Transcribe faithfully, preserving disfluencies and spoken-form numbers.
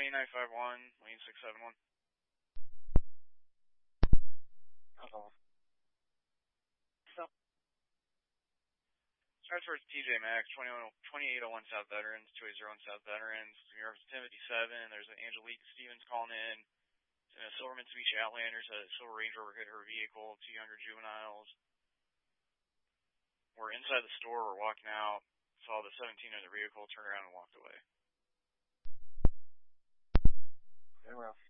eight nine five one, lane six seven one. Uh-oh. Start towards T J Maxx, twenty-eight oh one South Veterans, two eight zero one South Veterans. You're ten fifty-seven. There's an Angelique Stevens calling in. And a silver Mitsubishi Outlander, a silver Range Rover hit her vehicle, two younger juveniles. We're inside the store, we're walking out, saw the seventeen in the vehicle, turned around and walked away. Very well.